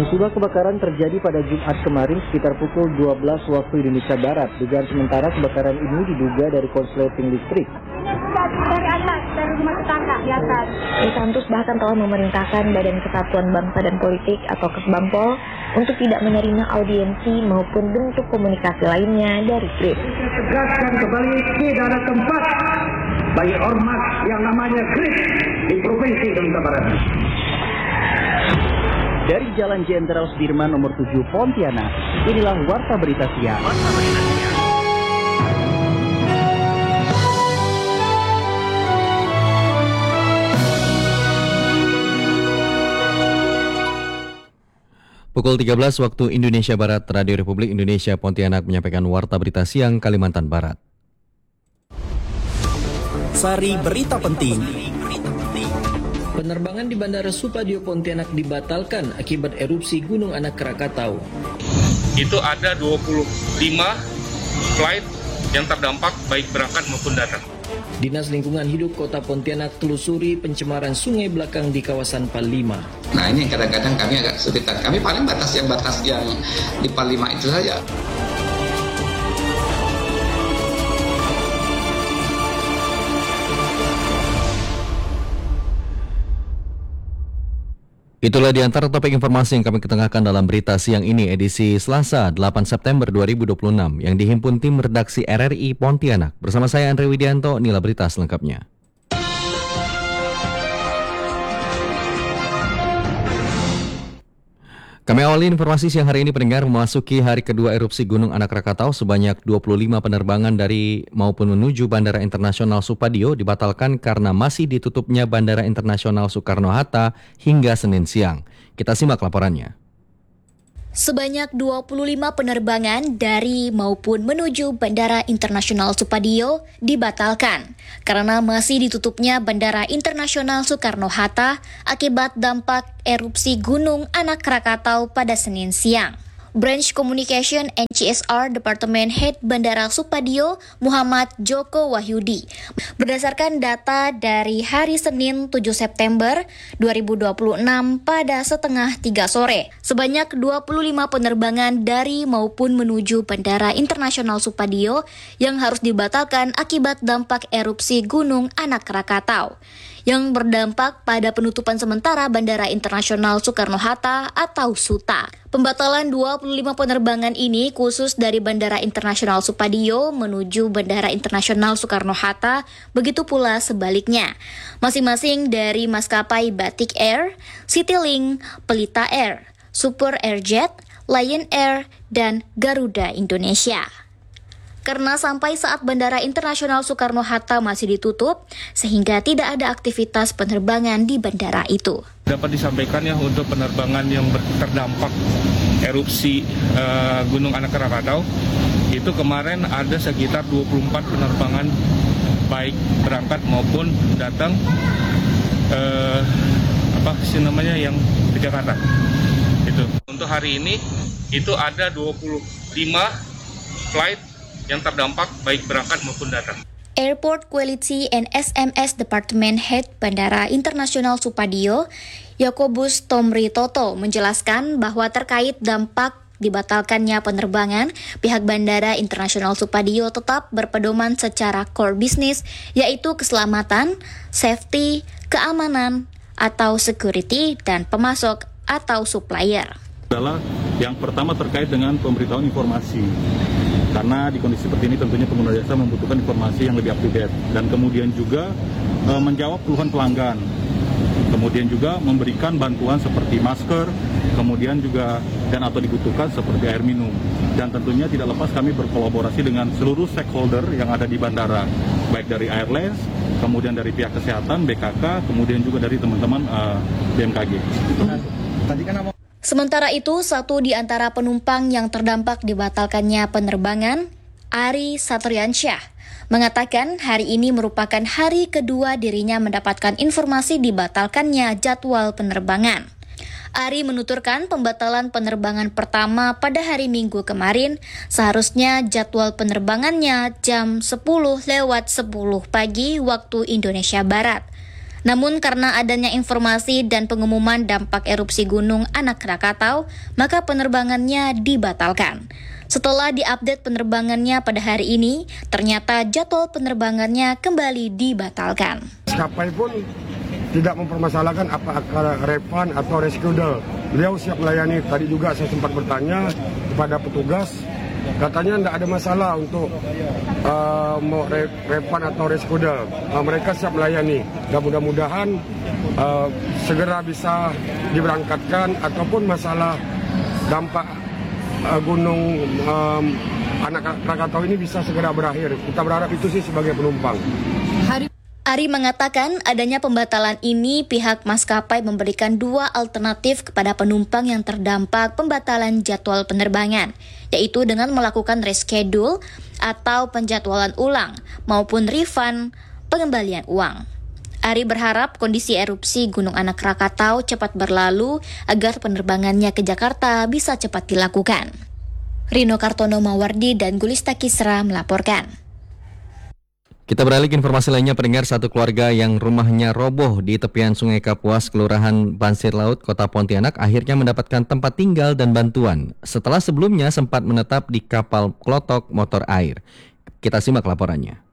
Musibah kebakaran terjadi pada Jumat kemarin sekitar pukul 12 waktu Indonesia Barat. Dugaan sementara kebakaran ini diduga dari korsleting listrik. Dari atas, dari rumah tetangga di atas. Ritantus bahkan telah memerintahkan Badan Kesatuan Bangsa dan Politik atau Kesbangpol untuk tidak menerima audiensi maupun bentuk komunikasi lainnya dari GRIP. Tegaskan kembali tidak ada tempat bagi ormas yang namanya GRIP di Provinsi Indonesia Barat. Dari Jalan Jenderal Sudirman nomor 7 Pontianak, inilah Warta Berita Siang. Pukul 13 waktu Indonesia Barat, Radio Republik Indonesia Pontianak menyampaikan Warta Berita Siang Kalimantan Barat. Sari berita penting. Penerbangan di Bandara Supadio Pontianak dibatalkan akibat erupsi Gunung Anak Krakatau. Itu ada 25 flight yang terdampak baik berangkat maupun datang. Dinas Lingkungan Hidup Kota Pontianak telusuri pencemaran sungai belakang di kawasan Pal 5. Nah ini kadang-kadang kami agak kesulitan. Kami paling batas yang di Pal 5 itu saja. Itulah di antara topik informasi yang kami ketengahkan dalam berita siang ini edisi Selasa 8 September 2026 yang dihimpun tim redaksi RRI Pontianak. Bersama saya Andre Widianto, inilah berita selengkapnya. Kami awali informasi siang hari ini pendengar memasuki hari kedua erupsi Gunung Anak Krakatau sebanyak 25 penerbangan dari maupun menuju Bandara Internasional Supadio dibatalkan karena masih ditutupnya Bandara Internasional Soekarno-Hatta hingga Senin siang. Kita simak laporannya. Sebanyak 25 penerbangan dari maupun menuju Bandara Internasional Supadio dibatalkan karena masih ditutupnya Bandara Internasional Soekarno-Hatta akibat dampak erupsi Gunung Anak Krakatau pada Senin siang. Branch Communication and CSR Departemen Head Bandara Supadio Muhammad Joko Wahyudi. Berdasarkan data dari hari Senin 7 September 2026 pada setengah 3 sore, sebanyak 25 penerbangan dari maupun menuju Bandara Internasional Supadio yang harus dibatalkan akibat dampak erupsi Gunung Anak Krakatau yang berdampak pada penutupan sementara Bandara Internasional Soekarno-Hatta atau SUTA. Pembatalan 25 penerbangan ini khusus dari Bandara Internasional Supadio menuju Bandara Internasional Soekarno-Hatta, begitu pula sebaliknya. Masing-masing dari maskapai Batik Air, Citylink, Pelita Air, Super Airjet, Lion Air, dan Garuda Indonesia. Karena sampai saat Bandara Internasional Soekarno-Hatta masih ditutup, sehingga tidak ada aktivitas penerbangan di bandara itu. Dapat disampaikan ya untuk penerbangan yang terdampak erupsi Gunung Anak Krakatau, itu kemarin ada sekitar 24 penerbangan baik berangkat maupun datang yang ke Jakarta. Itu. Untuk hari ini itu ada 25 flight yang terdampak baik berangkat maupun datang. Airport Quality and SMS Department Head Bandara Internasional Supadio, Yakobus Tomri Toto menjelaskan bahwa terkait dampak dibatalkannya penerbangan, pihak Bandara Internasional Supadio tetap berpedoman secara core business, yaitu keselamatan, safety, keamanan, atau security, dan pemasok atau supplier. Adalah yang pertama terkait dengan pemberitahuan informasi. Karena di kondisi seperti ini tentunya pengguna jasa membutuhkan informasi yang lebih up to date. Dan kemudian juga menjawab keluhan pelanggan. Kemudian juga memberikan bantuan seperti masker, kemudian juga dan atau dibutuhkan seperti air minum. Dan tentunya tidak lepas kami berkolaborasi dengan seluruh stakeholder yang ada di bandara. Baik dari airlines, kemudian dari pihak kesehatan, BKK, kemudian juga dari teman-teman BMKG. Sementara itu, satu di antara penumpang yang terdampak dibatalkannya penerbangan, Ari Satriansyah, mengatakan hari ini merupakan hari kedua dirinya mendapatkan informasi dibatalkannya jadwal penerbangan. Ari menuturkan pembatalan penerbangan pertama pada hari Minggu kemarin, seharusnya jadwal penerbangannya jam 10:10 pagi waktu Indonesia Barat. Namun karena adanya informasi dan pengumuman dampak erupsi Gunung Anak Krakatau, maka penerbangannya dibatalkan. Setelah diupdate penerbangannya pada hari ini, ternyata jadwal penerbangannya kembali dibatalkan. Maskapai pun tidak mempermasalahkan apakah refund atau reschedule. Beliau siap melayani. Tadi juga saya sempat bertanya kepada petugas, katanya tidak ada masalah untuk mau refund atau reschedule. Mereka siap melayani. Dan mudah-mudahan segera bisa diberangkatkan ataupun masalah dampak Gunung Anak Krakatau ini bisa segera berakhir. Kita berharap itu sih sebagai penumpang. Ari mengatakan adanya pembatalan ini pihak maskapai memberikan 2 alternatif kepada penumpang yang terdampak pembatalan jadwal penerbangan, yaitu dengan melakukan reschedule atau penjadwalan ulang maupun refund pengembalian uang. Ari berharap kondisi erupsi Gunung Anak Krakatau cepat berlalu agar penerbangannya ke Jakarta bisa cepat dilakukan. Rino Kartono Mawardi dan Gulista Kisra melaporkan. Kita beralih ke informasi lainnya, pendengar. Satu keluarga yang rumahnya roboh di tepian Sungai Kapuas, Kelurahan Bansir Laut, Kota Pontianak, akhirnya mendapatkan tempat tinggal dan bantuan setelah sebelumnya sempat menetap di kapal klotok motor air. Kita simak laporannya.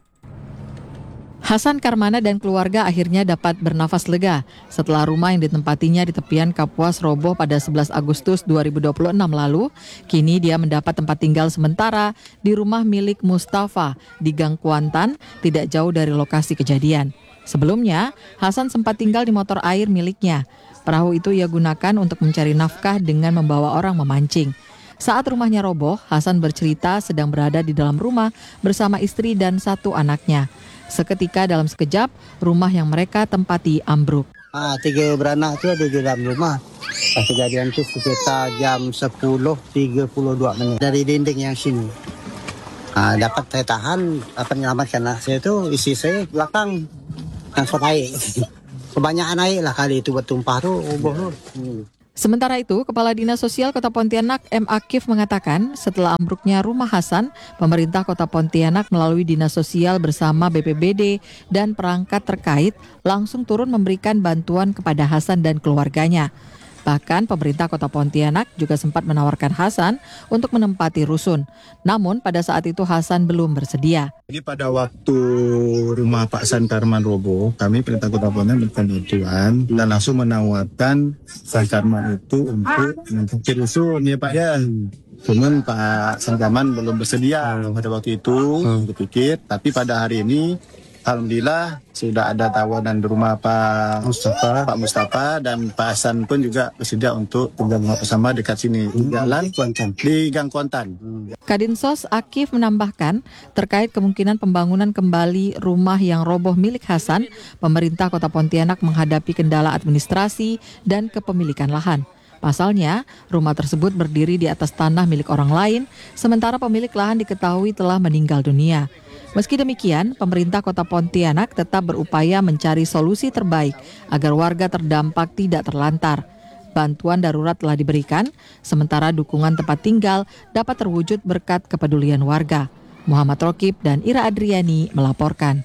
Hasan Karmana dan keluarga akhirnya dapat bernafas lega setelah rumah yang ditempatinya di tepian Kapuas roboh pada 11 Agustus 2026 lalu. Kini dia mendapat tempat tinggal sementara di rumah milik Mustafa di Gang Kuantan, tidak jauh dari lokasi kejadian. Sebelumnya, Hasan sempat tinggal di motor air miliknya. Perahu itu ia gunakan untuk mencari nafkah dengan membawa orang memancing. Saat rumahnya roboh, Hasan bercerita sedang berada di dalam rumah bersama istri dan 1 anaknya. Seketika dalam sekejap, rumah yang mereka tempati ambruk. 3 beranak itu ada di dalam rumah. Pas kejadian itu sekitar jam 10.32 menit dari dinding yang sini. Dapat saya tahan, dapat menyelamatkan anak saya itu, isi saya belakang langsung air. Kebanyakan air lah kali itu bertumpah tuh. Sementara itu, Kepala Dinas Sosial Kota Pontianak M. Akif mengatakan setelah ambruknya rumah Hasan, pemerintah Kota Pontianak melalui Dinas Sosial bersama BPBD dan perangkat terkait langsung turun memberikan bantuan kepada Hasan dan keluarganya. Bahkan pemerintah Kota Pontianak juga sempat menawarkan Hasan untuk menempati rusun. Namun pada saat itu Hasan belum bersedia. Jadi pada waktu rumah Pak San Karman roboh, kami perintah Kota Pontianak memberikan bantuan dan langsung menawarkan San Karman itu untuk menempati rusun ya Pak ya. Cuman Pak San Karman belum bersedia pada waktu itu, berpikir. Tapi pada hari ini alhamdulillah sudah ada tawaran di rumah Pak Mustafa dan Pak Hasan pun juga bersedia untuk tinggal bersama dekat sini di Gang Kuantan. Kadinsos Akif menambahkan terkait kemungkinan pembangunan kembali rumah yang roboh milik Hasan, pemerintah Kota Pontianak menghadapi kendala administrasi dan kepemilikan lahan. Pasalnya, rumah tersebut berdiri di atas tanah milik orang lain, sementara pemilik lahan diketahui telah meninggal dunia. Meski demikian, pemerintah Kota Pontianak tetap berupaya mencari solusi terbaik agar warga terdampak tidak terlantar. Bantuan darurat telah diberikan, sementara dukungan tempat tinggal dapat terwujud berkat kepedulian warga. Muhammad Rokib dan Ira Adriani melaporkan.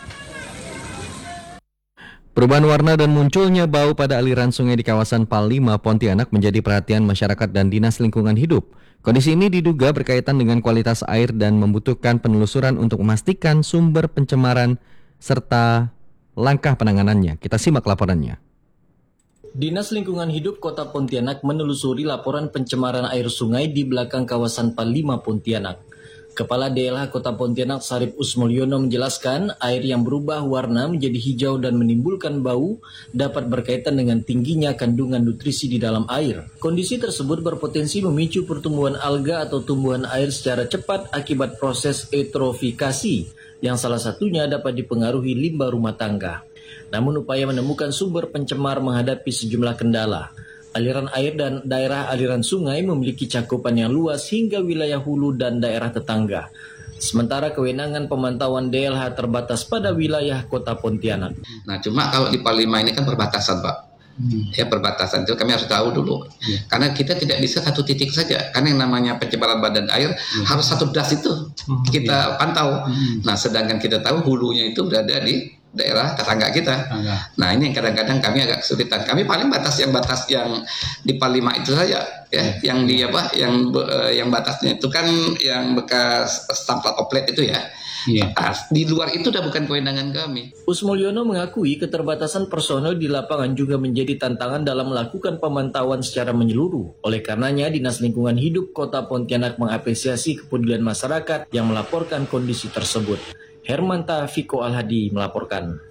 Perubahan warna dan munculnya bau pada aliran sungai di kawasan Pal 5 Pontianak menjadi perhatian masyarakat dan Dinas Lingkungan Hidup. Kondisi ini diduga berkaitan dengan kualitas air dan membutuhkan penelusuran untuk memastikan sumber pencemaran serta langkah penanganannya. Kita simak laporannya. Dinas Lingkungan Hidup Kota Pontianak menelusuri laporan pencemaran air sungai di belakang kawasan Pal 5 Pontianak. Kepala DLH Kota Pontianak Sarip Usmulyono menjelaskan air yang berubah warna menjadi hijau dan menimbulkan bau dapat berkaitan dengan tingginya kandungan nutrisi di dalam air. Kondisi tersebut berpotensi memicu pertumbuhan alga atau tumbuhan air secara cepat akibat proses eutrofikasi yang salah satunya dapat dipengaruhi limbah rumah tangga. Namun upaya menemukan sumber pencemar menghadapi sejumlah kendala. Aliran air dan daerah aliran sungai memiliki cakupan yang luas hingga wilayah hulu dan daerah tetangga. Sementara kewenangan pemantauan DLH terbatas pada wilayah Kota Pontianak. Nah, cuma kalau di Pal 5 ini kan perbatasan, Pak. Ya, perbatasan itu kami harus tahu dulu. Karena kita tidak bisa satu titik saja. Karena yang namanya pencemaran badan air harus satu das itu kita pantau. Nah, sedangkan kita tahu hulunya itu berada di daerah tetangga kita. Nah ini yang kadang-kadang kami agak kesulitan. Kami paling batas yang di Palima itu saja, ya, yang di yang batasnya itu kan yang bekas stempel oplet itu ya. Di luar itu udah bukan kewenangan kami. Usmolyono mengakui keterbatasan personel di lapangan juga menjadi tantangan dalam melakukan pemantauan secara menyeluruh. Oleh karenanya, Dinas Lingkungan Hidup Kota Pontianak mengapresiasi kepedulian masyarakat yang melaporkan kondisi tersebut. Hermanta Viko Alhadi melaporkan.